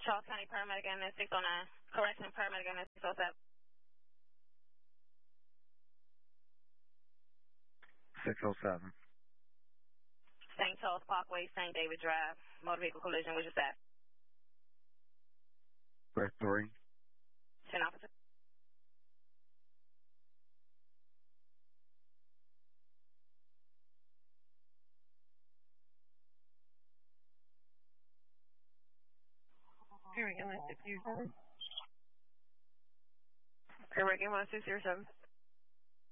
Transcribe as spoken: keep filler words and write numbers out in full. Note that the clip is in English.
Charles County paramedic and then six oh nine. Correction, paramedic and then six oh seven. six oh seven. Saint Charles Parkway, Saint David Drive. Motor vehicle collision, which is that? Breath three. ten officer. Here we go, six zero seven. Here we go, six zero seven.